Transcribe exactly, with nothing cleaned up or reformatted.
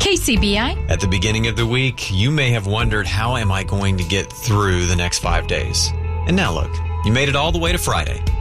K C B I. At the beginning of the week, you may have wondered, how am I going to get through the next five days? And now look, you made it all the way to Friday.